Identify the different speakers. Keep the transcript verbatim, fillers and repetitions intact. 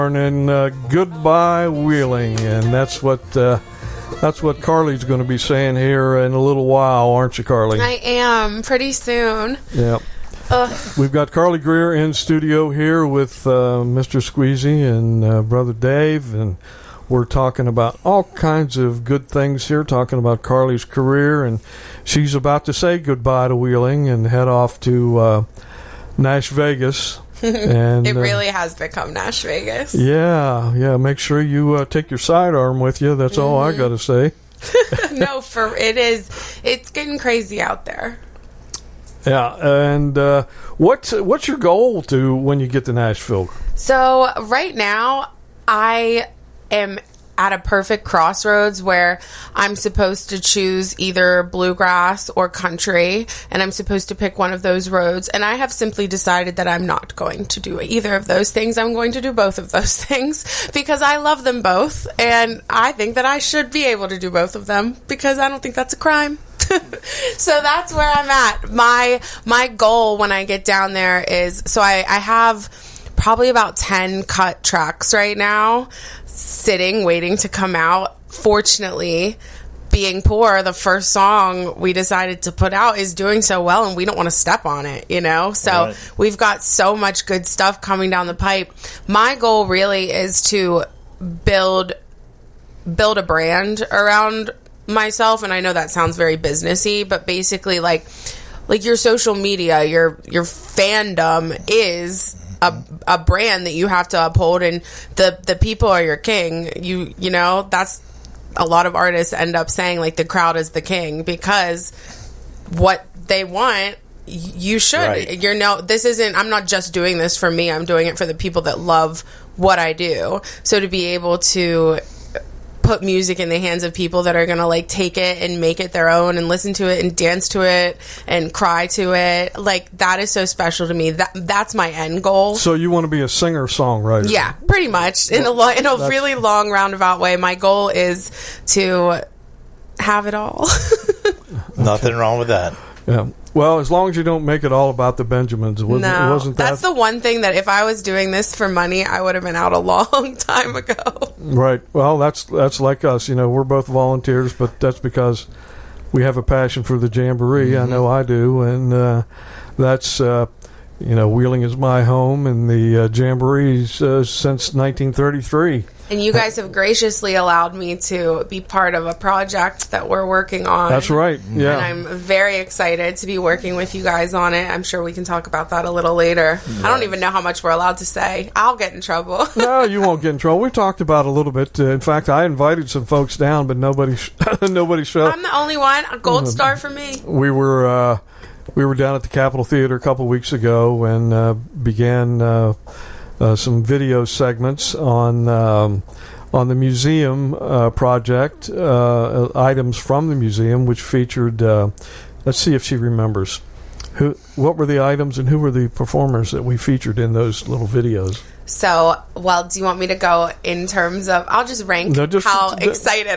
Speaker 1: And uh, goodbye Wheeling, and that's what uh, that's what Carly's going to be saying here in a little while, aren't you, Carly?
Speaker 2: I am, pretty soon.
Speaker 1: Yeah. Ugh. We've got Carly Greer in studio here with uh, Mister Squeezy and uh, Brother Dave, and we're talking about all kinds of good things here, talking about Carly's career, and she's about to say goodbye to Wheeling and head off to uh, Nash Vegas. And,
Speaker 2: it really uh, has become Nash Vegas.
Speaker 1: Yeah, yeah. Make sure you uh, take your sidearm with you. That's mm-hmm. all I got to say.
Speaker 2: No, for it is. It's getting crazy out there.
Speaker 1: Yeah, and uh, what's what's your goal to when you get to Nashville?
Speaker 2: So right now, I am at a perfect crossroads where I'm supposed to choose either bluegrass or country, and I'm supposed to pick one of those roads, and I have simply decided that I'm not going to do either of those things. I'm going to do both of those things because I love them both, and I think that I should be able to do both of them because I don't think that's a crime. So that's where I'm at. My my goal when I get down there is, so I, I have probably about ten cut tracks right now sitting, waiting to come out. Fortunately, Being Poor, the first song we decided to put out, is doing so well, and we don't want to step on it, you know? So right. We've got so much good stuff coming down the pipe. My goal really is to build build a brand around myself, and I know that sounds very businessy, but basically, like, like your social media, your your fandom is a a brand that you have to uphold, and the the people are your king. You you know, that's a lot of artists end up saying, like, the crowd is the king because what they want, you should. Right. You're no, this isn't. I'm not just doing this for me. I'm doing it for the people that love what I do. So to be able to put music in the hands of people that are going to, like, take it and make it their own and listen to it and dance to it and cry to it, like, that is so special to me. That that's my end goal.
Speaker 1: So you want to be a singer-songwriter? Yeah,
Speaker 2: pretty much. In a, lo- in a really long, roundabout way, my goal is to have it all.
Speaker 3: Nothing wrong with that.
Speaker 1: Yeah. Well, as long as you don't make it all about the Benjamins. Wasn't,
Speaker 2: no,
Speaker 1: wasn't that...
Speaker 2: that's the one thing that if I was doing this for money, I would have been out a long time ago.
Speaker 1: Right. Well, that's that's like us. You know, we're both volunteers, but that's because we have a passion for the Jamboree. Mm-hmm. I know I do. And uh, that's, uh, you know, Wheeling is my home, and the uh, Jamboree's uh, since nineteen thirty-three.
Speaker 2: And you guys have graciously allowed me to be part of a project that we're working on.
Speaker 1: That's right, yeah.
Speaker 2: And I'm very excited to be working with you guys on it. I'm sure we can talk about that a little later. Yes. I don't even know how much we're allowed to say. I'll get in trouble.
Speaker 1: No, you won't get in trouble. We talked about it a little bit. Uh, in fact, I invited some folks down, but nobody sh- nobody showed.
Speaker 2: I'm the only one. A gold star for me.
Speaker 1: We were uh, we were down at the Capitol Theater a couple weeks ago and uh, began... Uh, Uh, some video segments on um, on the museum uh, project, uh, items from the museum, which featured. Uh, let's see if she remembers. Who? What were the items and who were the performers that we featured in those little videos?
Speaker 2: So, well, do you want me to go in terms of? I'll just rank no, just, how excited